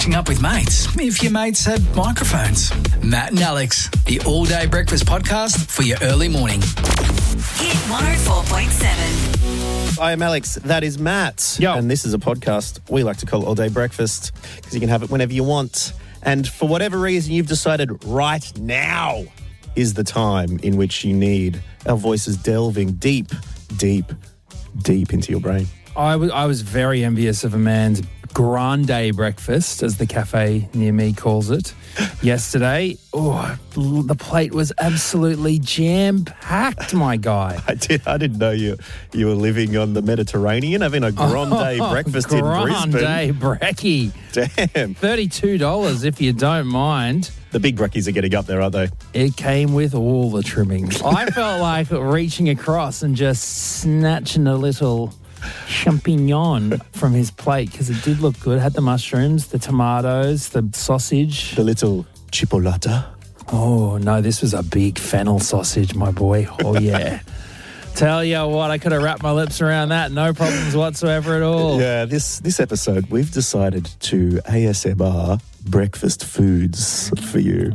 Up with mates, if your mates had microphones. Matt and Alex, the all-day breakfast podcast for your early morning. Hit 104.7. I am Alex, that is Matt. Yo. And this is a podcast we like to call All Day Breakfast because you can have it whenever you want. And for whatever reason, you've decided right now is the time in which you need our voices delving deep into your brain. I was very envious of a man's grande breakfast, as the cafe near me calls it, yesterday. Oh, the plate was absolutely jam-packed, my guy. I didn't know you were living on the Mediterranean, having a grande breakfast in Brisbane. Grande brekkie. Damn. $32, if you don't mind. The big brekkies are getting up there, aren't they? It came with all the trimmings. I felt like reaching across and just snatching a little champignon from his plate because it did look good. It had the mushrooms, the tomatoes, the sausage. The little chipolata. Oh, no, this was a big fennel sausage, my boy. Oh, yeah. Tell you what, I could have wrapped my lips around that. No problems whatsoever at all. Yeah, this episode, we've decided to ASMR breakfast foods for you.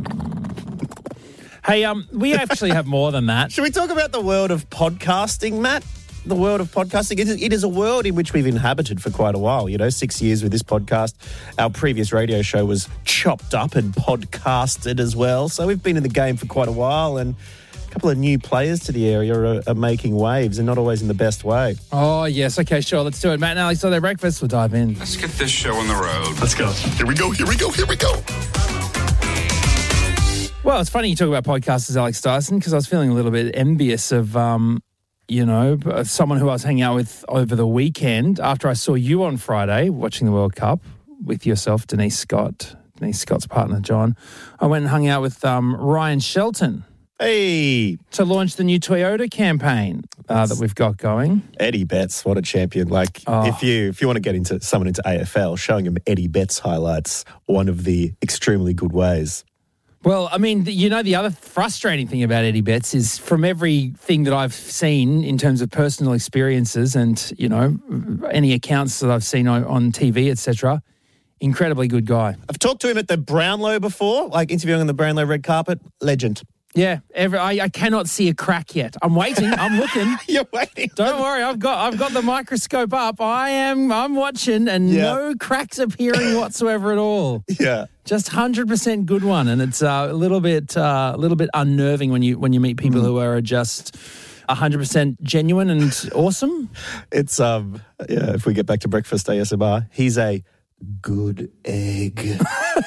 Hey, we actually have more than that. Should we talk about the world of podcasting, Matt? The world of podcasting. It is a world in which we've inhabited for quite a while. 6 years with this podcast. Our previous radio show was chopped up and podcasted as well. So we've been in the game for quite a while, and a couple of new players to the area are making waves, and not always in the best way. Oh, yes. Okay, sure. Let's do it. Matt and Alex on their breakfast. We'll dive in. Let's get this show on the road. Let's go. Here we go. Well, it's funny you talk about podcasts as Alex Dyson because I was feeling a little bit envious of someone who I was hanging out with over the weekend after I saw you on Friday watching the World Cup with yourself, Denise Scott's partner, John. I went and hung out with Ryan Shelton. Hey! To launch the new Toyota campaign that we've got going. Eddie Betts, what a champion. If you want to get someone into AFL, showing him Eddie Betts highlights, one of the extremely good ways. Well, I mean, the other frustrating thing about Eddie Betts is from everything that I've seen in terms of personal experiences and, any accounts that I've seen on TV, etc., incredibly good guy. I've talked to him at the Brownlow before, interviewing on the Brownlow red carpet. Legend. Yeah, I cannot see a crack yet. I'm waiting. I'm looking. You're waiting. Don't worry. I've got the microscope up. I'm watching, and no cracks appearing whatsoever at all. Yeah, just 100% good one, and it's a little bit unnerving when you meet people who are just 100% genuine and awesome. It's if we get back to breakfast ASMR, he's a good egg.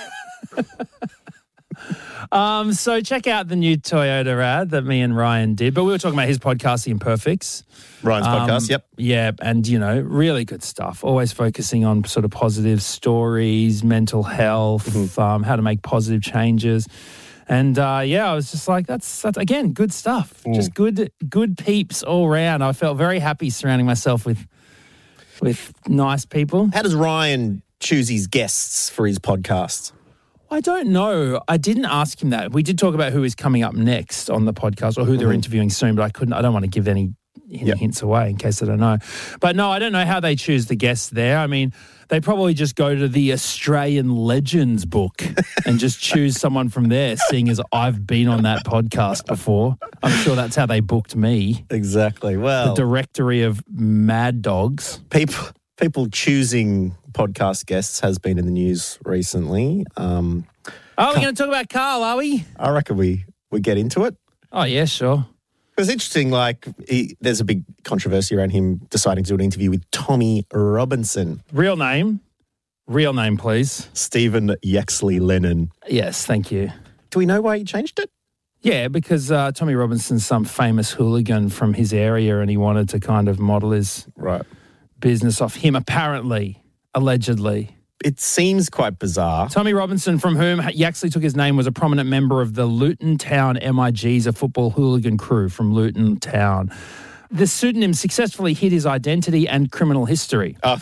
So check out the new Toyota ad that me and Ryan did. But we were talking about his podcast, The Imperfects. Ryan's podcast, yep. Yeah, and, really good stuff. Always focusing on sort of positive stories, mental health, how to make positive changes. And, I was just like, that's again, good stuff. Just good peeps all around. I felt very happy surrounding myself with nice people. How does Ryan choose his guests for his podcast? I don't know. I didn't ask him that. We did talk about who is coming up next on the podcast or who they're interviewing soon, but I don't want to give any hints away in case I don't know. But no, I don't know how they choose the guests there. I mean, they probably just go to the Australian Legends book and just choose someone from there, seeing as I've been on that podcast before. I'm sure that's how they booked me. Exactly. Well, the directory of Mad Dogs. People choosing podcast guests has been in the news recently. We're going to talk about Carl, are we? I reckon we get into it. Oh, yeah, sure. It was interesting, there's a big controversy around him deciding to do an interview with Tommy Robinson. Real name, please. Stephen Yaxley Lennon. Yes, thank you. Do we know why he changed it? Yeah, because Tommy Robinson's some famous hooligan from his area and he wanted to kind of model his business off him, apparently, allegedly. It seems quite bizarre. Tommy Robinson, from whom Yaxley took his name, was a prominent member of the Luton Town MIGs, a football hooligan crew from Luton Town. The pseudonym successfully hid his identity and criminal history. Oh.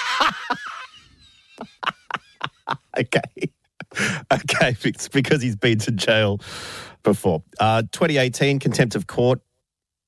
Okay, it's because he's been to jail before. 2018, contempt of court.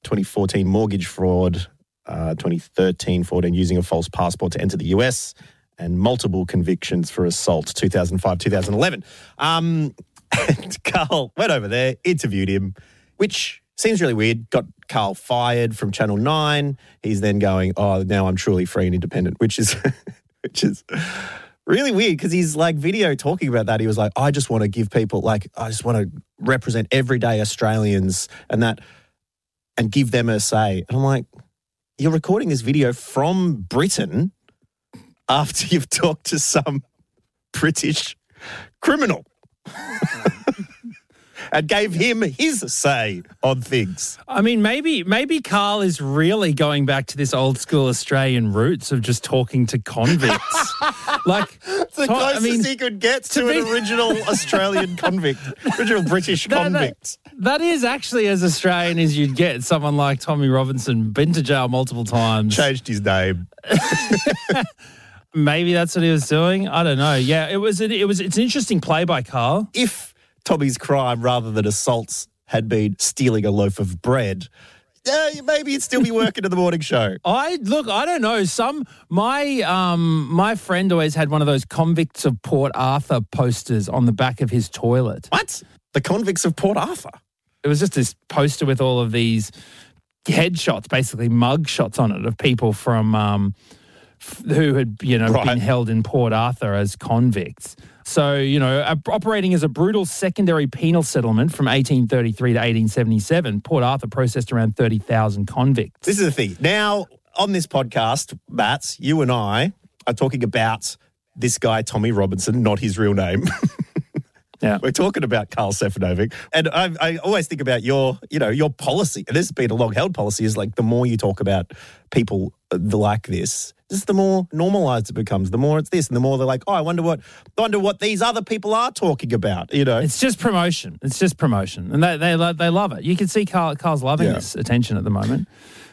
2014, mortgage fraud. 2013, using a false passport to enter the US. and multiple convictions for assault, 2005, 2011. And Carl went over there, interviewed him, which seems really weird. Got Carl fired from Channel 9. He's then going, oh, now I'm truly free and independent, which is really weird because he's like video talking about that. He was like, I just want to give people, like, I just want to represent everyday Australians and give them a say. And I'm like, you're recording this video from Britain after you've talked to some British criminal and gave him his say on things. I mean, maybe Carl is really going back to this old school Australian roots of just talking to convicts. Like it's the closest he could get to an original Australian convict, original British convict. That is actually as Australian as you'd get. Someone like Tommy Robinson, been to jail multiple times. Changed his name. Maybe that's what he was doing. I don't know. Yeah, it's an interesting play by Carl. If Tommy's crime, rather than assaults, had been stealing a loaf of bread, maybe he'd still be working at the morning show. I don't know. My friend always had one of those Convicts of Port Arthur posters on the back of his toilet. What? The Convicts of Port Arthur? It was just this poster with all of these headshots, basically mug shots on it of people from who had been held in Port Arthur as convicts. So, operating as a brutal secondary penal settlement from 1833 to 1877, Port Arthur processed around 30,000 convicts. This is the thing. Now, on this podcast, Matt, you and I are talking about this guy, Tommy Robinson, not his real name. Yeah. We're talking about Carl Stefanovic. And I always think about your policy. And this has been a long-held policy, is like the more you talk about people like this, just the more normalised it becomes, the more it's this, and the more they're like, oh, I wonder what these other people are talking about, It's just promotion. And they love it. You can see Carl's loving this attention at the moment.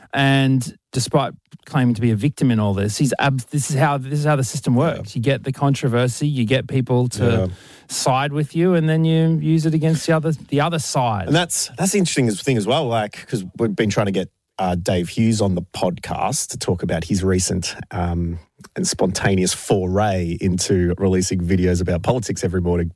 And despite claiming to be a victim in all this, this is how the system works. Yeah. You get the controversy, you get people to side with you, and then you use it against the other side. And that's the interesting thing as well, like, because we've been trying to get Dave Hughes on the podcast to talk about his recent and spontaneous foray into releasing videos about politics every morning.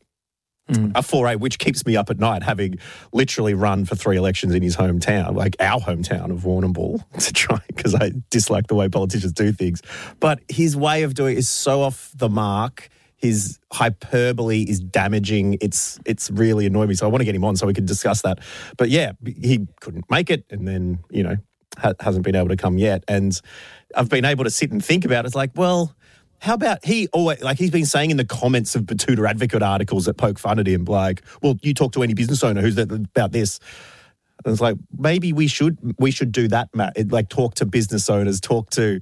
A foray which keeps me up at night, having literally run for 3 elections in his hometown, like our hometown of Warrnambool, to try, because I dislike the way politicians do things. But his way of doing it is so off the mark. His hyperbole is damaging. It's really annoying me. So I want to get him on so we can discuss that. But yeah, he couldn't make it, and then, hasn't been able to come yet. And I've been able to sit and think about it. It's like, well, how about he's been saying in the comments of Batuta Advocate articles that poke fun at him, like, well, you talk to any business owner who's about this. And it's like, maybe we should do that, Matt. Like, talk to business owners, talk to,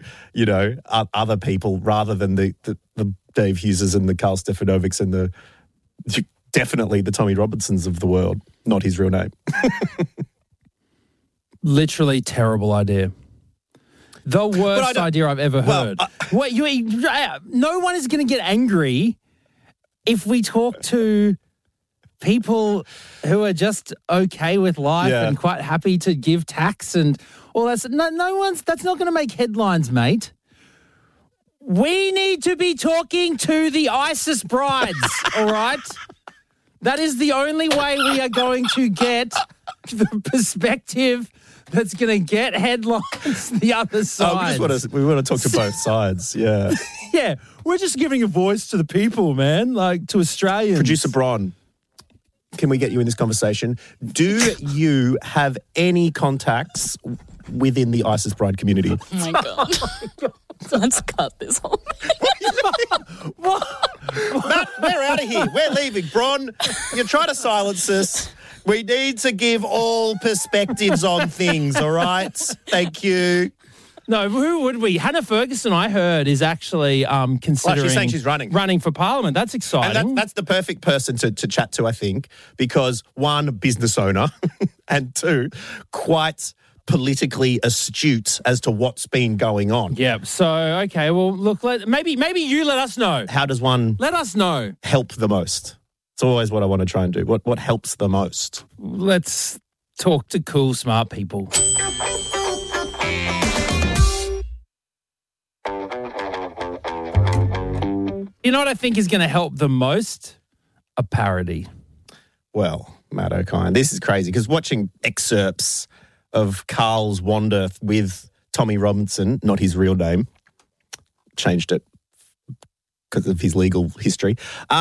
other people, rather than the Dave Hugheses and the Carl Stefanovics and definitely the Tommy Robinsons of the world, not his real name. Literally terrible idea. The worst idea I've ever heard. No one is going to get angry if we talk to people who are just okay with life and quite happy to give tax and all that. That's not going to make headlines, mate. We need to be talking to the ISIS brides, all right? That is the only way we are going to get the perspective that's going to get headlines the other side. We want to talk to both sides, yeah. Yeah, we're just giving a voice to the people, man, like to Australians. Producer Bron, can we get you in this conversation? Do you have any contacts within the ISIS bride community? Oh, my God. Let's cut this whole thing. Matt, we're out of here. We're leaving. Bron, you're trying to silence us. We need to give all perspectives on things, all right? Thank you. No, who would we? Hannah Ferguson, I heard, is actually considering... she's saying she's running. Running for Parliament. That's exciting. And that's the perfect person to chat to, I think, because, 1, business owner, and 2, quite politically astute as to what's been going on. Yeah, so, okay, well, look, maybe you let us know. How does one... Let us know. ...help the most? It's always what I want to try and do. What helps the most? Let's talk to cool, smart people. know what I think is going to help the most? A parody. Well, Matt O'Kine, this is crazy because watching excerpts of Carl's Wander with Tommy Robinson, not his real name, changed it because of his legal history.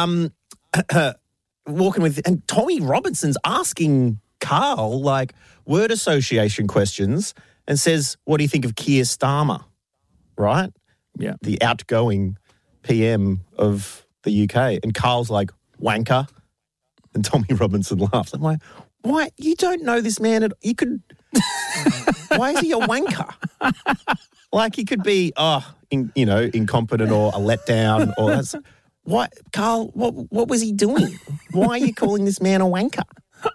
Walking with, and Tommy Robinson's asking Carl like word association questions and says, "What do you think of Keir Starmer?" Right? Yeah. The outgoing PM of the UK. And Carl's like, "Wanker." And Tommy Robinson laughs. I'm like, why? You don't know this man. You could. Why is he a wanker? Like he could be, incompetent or a letdown or that's. What, Carl? What was he doing? Why are you calling this man a wanker?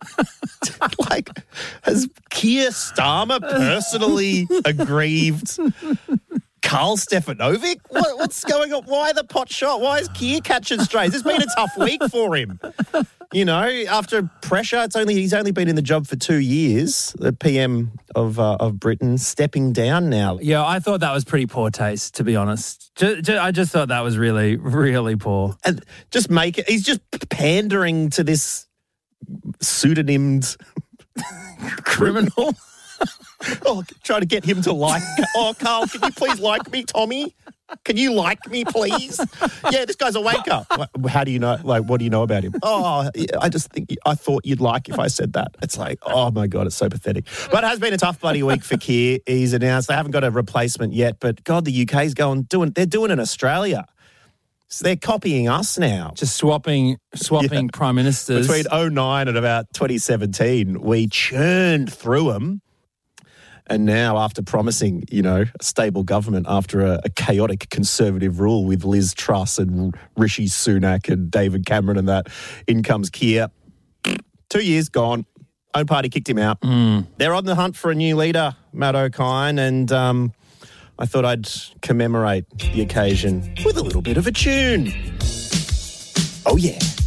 Like, has Keir Starmer personally aggrieved Carl Stefanovic? What's going on? Why the pot shot? Why is Keir catching strays? It's been a tough week for him. You know, after pressure, he's only been in the job for 2 years. The PM of Britain stepping down now. Yeah, I thought that was pretty poor taste, to be honest. I just thought that was really, really poor. And he's just pandering to this pseudonymed criminal. Trying to get him to like. Oh, Carl, can you please like me, Tommy? Can you like me, please? Yeah, this guy's a wanker. How do you know? Like, what do you know about him? Oh, I thought you'd like if I said that. It's like, oh my God, it's so pathetic. But it has been a tough bloody week for Keir. He's announced they haven't got a replacement yet, but God, the UK's they're doing it in Australia. So they're copying us now. Just swapping prime ministers. Between 2009 and about 2017, we churned through them. And now, after promising, a stable government after a chaotic Conservative rule with Liz Truss and Rishi Sunak and David Cameron and that, in comes Keir. 2 years gone. Own party kicked him out. They're on the hunt for a new leader, Matt O'Kine, and I thought I'd commemorate the occasion with a little bit of a tune. Oh, yeah.